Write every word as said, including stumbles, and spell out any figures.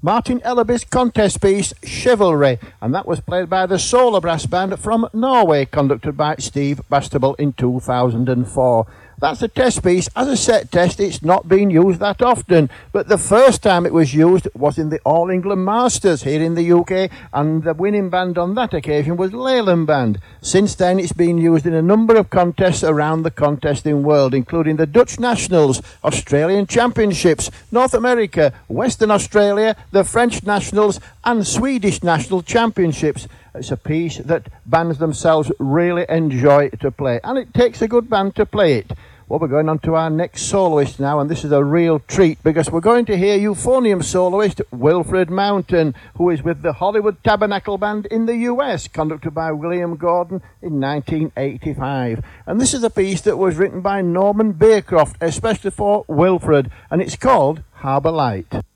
Martin Ellerby's contest piece, Chivalry, and that was played by the Solar Brass Band from Norway, conducted by Steve Bastable in two thousand four. That's a test piece. As a set test, it's not been used that often, but the first time it was used was in the All England Masters here in the U K, and the winning band on that occasion was Leyland Band. Since then, it's been used in a number of contests around the contesting world, including the Dutch Nationals, Australian Championships, North America, Western Australia, the French Nationals, and Swedish National Championships. It's a piece that bands themselves really enjoy to play, and it takes a good band to play it. Well, we're going on to our next soloist now, and this is a real treat because we're going to hear euphonium soloist Wilfred Mountain, who is with the Hollywood Tabernacle Band in the U S, conducted by William Gordon in nineteen eighty-five. And this is a piece that was written by Norman Bearcroft, especially for Wilfred, and it's called Harbour Light.